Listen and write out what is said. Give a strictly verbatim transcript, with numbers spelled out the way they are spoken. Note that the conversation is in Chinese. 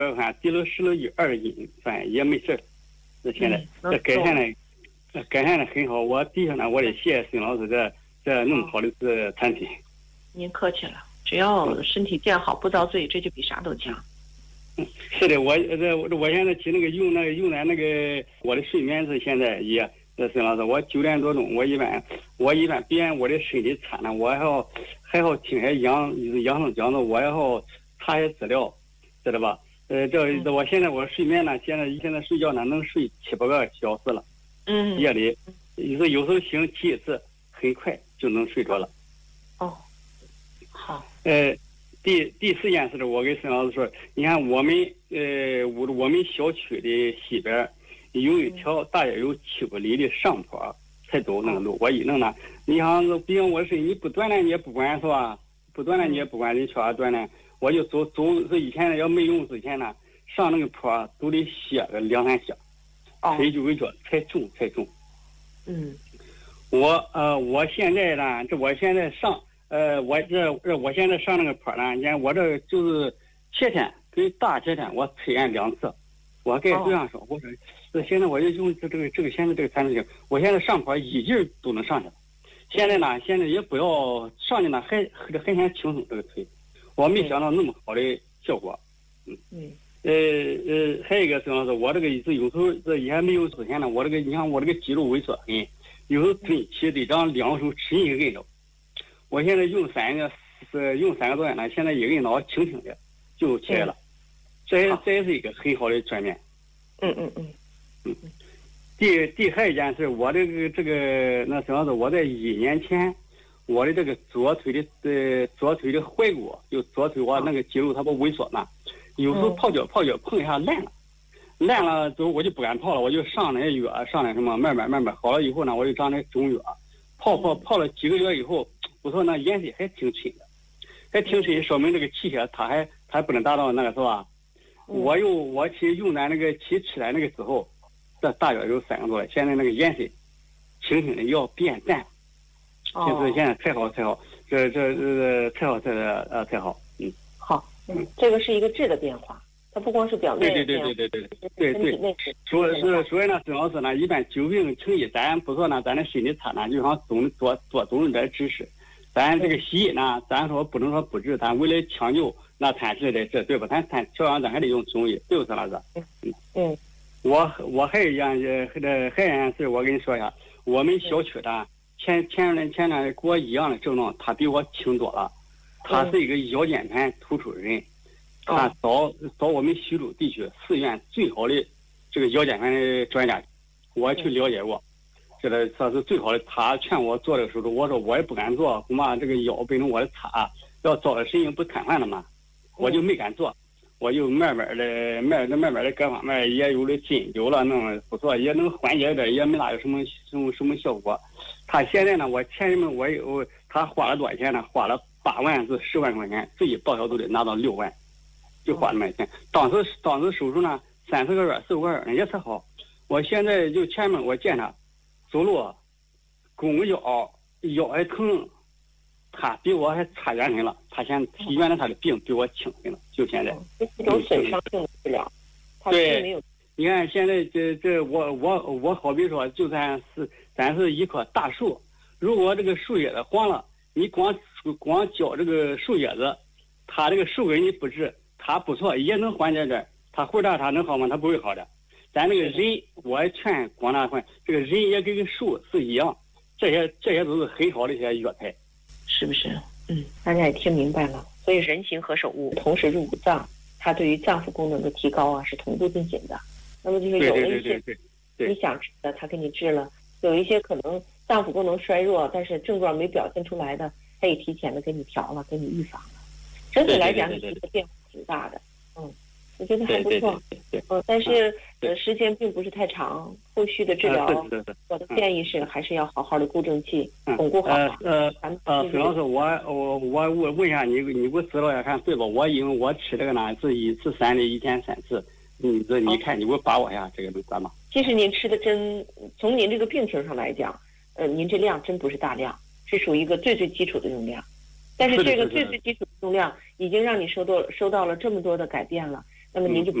我看低了十了一二斤，反正也没事。这现在这改善的，改善的很好。我第一呢，我得谢谢孙老师这这那么好的这产品。 您客气了，只要身体健好不遭罪，这就比啥都强。 嗯，是的，我这我我现在去那个用那个用咱那个我的睡眠是现在也，这孙老师，我九点多钟，我一般我一般别人我的身体差呢，我还要还要听些养养生讲座，我还要查些资料，知道吧？呃，这这我现在我睡眠呢，现在现在睡觉呢能睡七八个小时了。 嗯， 夜里有时候有时候醒起一次，很快就能睡着了。 哦，好。 呃，第第四件事，我跟孙老师说，你看我们呃我我们小区的西边有一条大约有七八里的上坡，才走那个路。我一弄呢，你像是比方我是你不锻炼你也不管是吧？不锻炼你也不管，你缺乏锻炼。我就走走，是以前要没用之前呢，上那个坡都得歇个两三歇，腿就会脚才重才重。 嗯， 我呃，我现在呢，这我现在上呃，我这这我现在上那个坡呢，你看我这就是前天跟大前天我测验两次，我跟对象说，我说这现在我就用这这个这个现在这个产品，我现在上坡一劲儿都能上去了。现在呢，现在也不要上去呢，还还很想轻松这个腿。我没想到那么好的效果，嗯嗯，呃呃，还有一个孙老师，我这个是有时候这也没有之前呢，我这个你看我这个肌肉萎缩很，有时候蹲起得让两手吃一个摁着，我现在用三个是用三个多月呢，现在一摁到轻轻的就起来了，这也这也是一个很好的转变。 嗯嗯嗯嗯，第第还一件事，我这个这个那孙老师，我在一年前。我的这个左腿的呃左腿的踝骨，就左腿我那个肌肉它不萎缩嘛，有时候泡脚泡脚碰一下烂了，烂了之后我就不敢泡了，我就上那些药，上那什么慢慢慢慢好了以后呢，我就上那中药，泡泡泡了几个月以后，不错，那颜色还挺深的，还挺深，说明这个气血它还它还不能达到那个是吧？我又我去用咱那个去吃咱那个之后，这大约有三个多月，现在那个颜色轻轻的要变淡。就是现在太好太好，这这这太好太呃太好，嗯， 好，嗯，这个是一个质的变化，它不光是表面对对对对对对对对，所以是所以呢，孙老师呢，一般久病成医，咱不说呢，咱的身体差呢，就想懂多多懂点知识，咱这个西医呢，咱说不能说不治，咱为了抢救那产生的这对吧？咱咱调养咱还得用中医，对不孙老师？ 嗯嗯， 我我还有一样呃还有一件事，我跟你说一下，我们小区的。前前两前两跟我一样的症状，他比我轻多了。他是一个腰间盘突出人，他找找我们徐州地区四院最好的这个腰间盘的专家，我去了解过，这个他是最好的。他劝我做这个手术，我说我也不敢做，恐怕这个腰背成我的差，要遭了神经不瘫痪了嘛，我就没敢做。我就慢慢的、慢的、慢慢的各方面也有了针灸了，弄不错，也能缓解点，也没哪有什么什么什么效果。他现在呢，我前一门我我他花了多少钱呢？花了八万至十万块钱，自己报销都得拿到六万，就花那么钱。当时当时手术呢，三四个月、四五个月也才好。我现在就前面我见他走路，弓个腰腰还疼。他比我还差远很了，他现原来他的病比我轻很了，就现在。 这是一种损伤性的治疗， 对，你看现在这这我我我好比说，就算是咱是一棵大树，如果这个树叶子黄了，你光光浇这个树叶子，它这个树根你不治，它不错也能缓解点，它回答它能好吗？它不会好的。咱这个人，我劝广大朋友，这个人也跟个树是一样，这些这些都是很好的一些药材。 是不是？嗯，大家也听明白了。所以人形和手物同时入五脏，它对于脏腑功能的提高啊是同步进行的。那么就是有了一些你想治的，他给你治了；有一些可能脏腑功能衰弱，但是症状没表现出来的，他也提前的给你调了，给你预防了。整体来讲，你是一个变化挺大的。嗯，我觉得还不错。嗯，但是呃时间并不是太长，后续的治疗，我的建议是还是要好好的固正气，巩固好。 呃呃，孙老师，我我我问问一下你，你给我指导一下看对吧？我因为我吃这个呢是一次三粒，一天三次，你这你看你给我把握一下这个能管吗？ 其实您吃的真，从您这个病情上来讲，呃，您这量真不是大量，是属于一个最最基础的用量。但是这个最最基础的用量已经让你收到收到了这么多的改变了。 那么您就。